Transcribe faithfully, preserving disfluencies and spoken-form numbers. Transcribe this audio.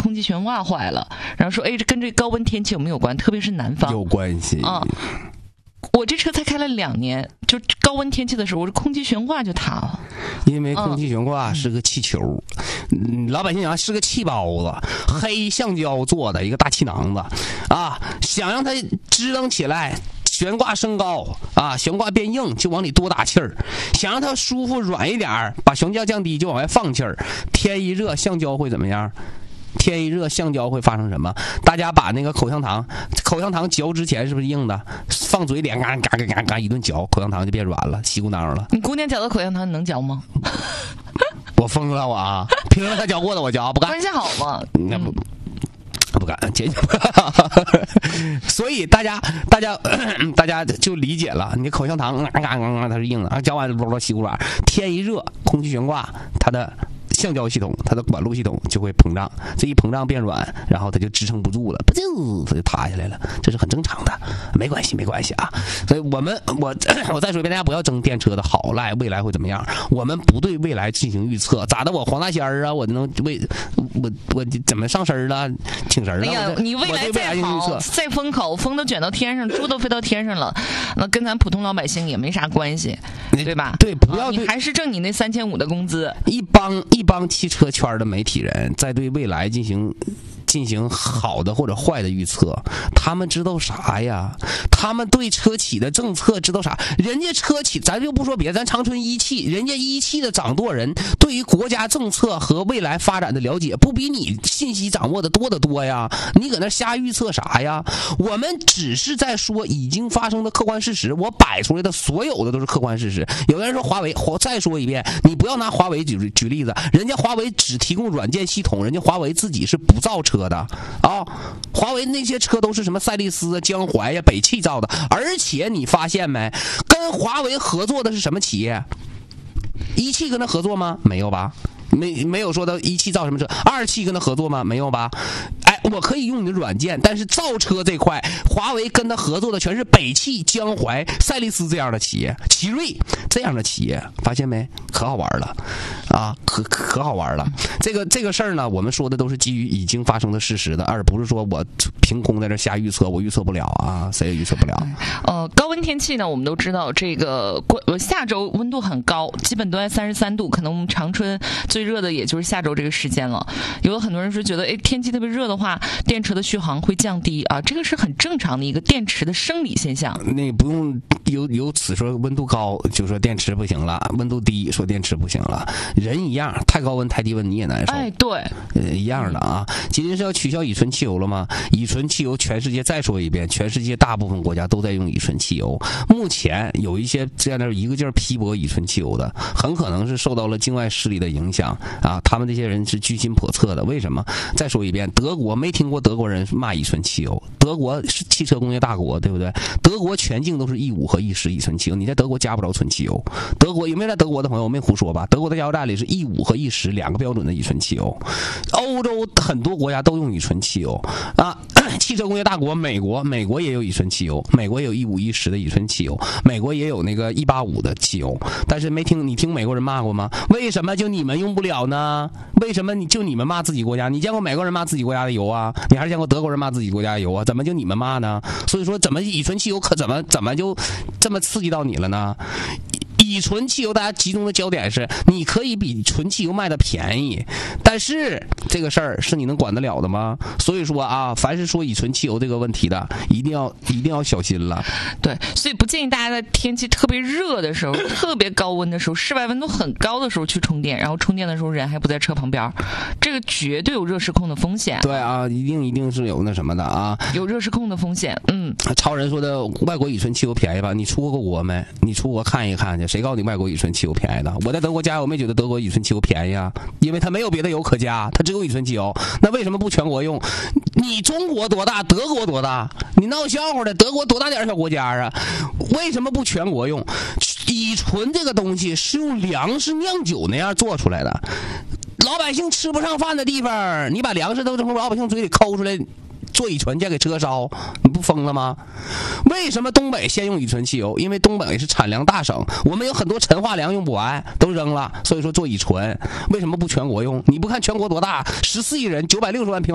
空气悬挂坏了，然后说哎，这跟这高温天气有没有关？特别是南方有关系啊。我这车才开了两年，就高温天气的时候，我这空气悬挂就塌了。 因为空气悬挂是个气球，嗯、老百姓讲是个气包子，黑橡胶做的一个大气囊子啊，想让它支棱起来。悬挂升高啊，悬挂变硬就往里多打气儿，想让它舒服软一点，把悬架降低就往外放气儿。天一热，橡胶会怎么样？天一热，橡胶会发生什么？大家把那个口香糖，口香糖嚼之前是不是硬的？放嘴里嘎嘎嘎嘎嘎一顿嚼，口香糖就变软了，稀咕囔了。 你姑娘嚼的口香糖，你能嚼吗？ 我疯了我啊！凭什么她嚼过的我嚼不干？ 关系好吗？ 那不。不敢坚决，所以大家大家大家就理解了，你口香糖嘎嘎嘎它是硬的，啊，嚼完噜噜稀咕软，天一热，空气悬挂它的橡胶系统，它的管路系统就会膨胀，这一膨胀变软，然后它就支撑不住了，不就它就塌下来了，这是很正常的，没关系没关系啊。所以我们我我再说一遍，大家不要争电车的好赖，未来会怎么样？我们不对未来进行预测，咋的？我黄大仙儿啊，我能为我我怎么上身了？请神了？ 哎呀，你未来再好再风口，风都卷到天上，猪都飞到天上了，那跟咱普通老百姓也没啥关系，对吧？ 对，不要、啊、 你还是挣你那三千五的工资。 一帮一帮汽车圈的媒体人在对未来进行进行好的或者坏的预测，他们知道啥呀？他们对车企的政策知道啥？人家车企，咱就不说别的，咱长春一汽，人家一汽的掌舵人对于国家政策和未来发展的了解，不比你信息掌握的多得多呀？你搁那瞎预测啥呀？我们只是在说已经发生的客观事实，我摆出来的所有的都是客观事实。有的人说华为，我再说一遍，你不要拿华为举举例子，人家华为只提供软件系统，人家华为自己是不造车的啊，华为那些车都是什么赛力斯、江淮呀、北汽造的，而且你发现没，跟华为合作的是什么企业？一汽跟他合作吗？没有吧？没没有说到一汽造什么车，二汽跟他合作吗？没有吧？哎，我可以用你的软件，但是造车这块，华为跟他合作的全是北汽、江淮、赛力斯这样的企业，奇瑞这样的企业，发现没？可好玩了，啊，可可好玩了。这个这个事儿呢，我们说的都是基于已经发生的事实的，而不是说我凭空在这瞎预测，我预测不了啊，谁也预测不了。 呃，高温天气呢，我们都知道这个下周温度很高，基本都在三十三度，可能我们长春最热的也就是下周这个时间了。有很多人说觉得，哎，天气特别热的话，电池的续航会降低啊，这个是很正常的一个电池的生理现象。 那不用由由此说温度高就说电池不行了，温度低说电池不行了，人一样，太高温太低温你也难受。 哎，对， 呃，一样的啊。今天是要取消乙醇汽油了吗？乙醇汽油全世界再说一遍，全世界大部分国家都在用乙醇汽油。目前有一些在那一个劲儿批驳乙醇汽油的，很可能是受到了境外势力的影响啊。他们这些人是居心叵测的。为什么？再说一遍，德国没听过德国人骂乙醇汽油。德国是汽车工业大国，对不对？德国全境都是 E 五 和 E 十 乙醇汽油，你在德国加不着纯汽油。德国有没有在德国的朋友？我没胡说吧？德国的加油站里是 E 五 和 E 十 两个标准的乙醇汽油。欧洲很多国家都用乙醇汽油啊。汽车工业大国美国，美国也有乙醇汽油，美国也有 E 五 E 十 的乙醇汽油，美国也有那个一八五的汽油。但是没听你听美国人骂过吗？为什么就你们用不了呢？为什么你就你们骂自己国家？你见过美国人骂自己国家的油啊？你还是见过德国人骂自己国家的油啊？怎么就你们骂呢？所以说，怎么乙醇汽油可怎么怎么就这么刺激到你了呢？乙醇汽油大家集中的焦点是，你可以比纯汽油卖的便宜，但是这个事儿是你能管得了的吗？所以说啊，凡是说乙醇汽油这个问题的，一定要一定要小心了。 对，所以不建议大家在天气特别热的时候、特别高温的时候、室外温度很高的时候去充电，然后充电的时候人还不在车旁边，这个绝对有热失控的风险。 对啊，一定一定是有那什么的啊， 有热失控的风险。嗯， 超人说的外国乙醇汽油便宜吧？你出过国没？你出国看一看去。谁告诉你外国乙醇汽油便宜的？我在德国加油，我没觉得德国乙醇汽油便宜啊，因为它没有别的油可加，它只有乙醇汽油。那为什么不全国用？你中国多大？德国多大？你闹笑话的？德国多大点小国家啊？为什么不全国用？乙醇这个东西是用粮食酿酒那样做出来的，老百姓吃不上饭的地方，你把粮食都从老百姓嘴里抠出来。做乙醇再给车烧，你不疯了吗？为什么东北先用乙醇汽油？因为东北是产粮大省，我们有很多陈化粮用不完，都扔了，所以说做乙醇。为什么不全国用？你不看全国多大，十四亿人，九百六十万平方。